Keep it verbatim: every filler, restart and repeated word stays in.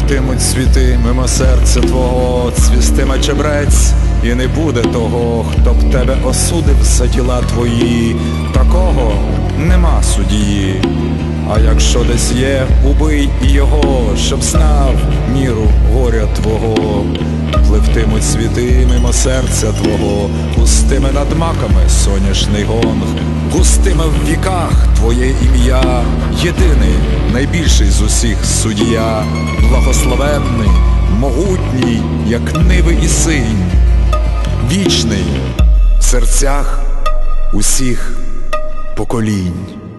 Пливтимуть світи мимо серця твого, цвістиме чебрець, і не буде того, хто б тебе осудив за діла твої. Такого нема судії. А якщо десь є, убий і його, щоб знав міру горя твого. Пливтимуть світи мимо серця твого, густими над маками соняшний гонг, густими в віках твоє ім'я, єдиний, найбільший з усіх суддя, благословенний, могутній, як ниви і синь, вічний в серцях усіх поколінь.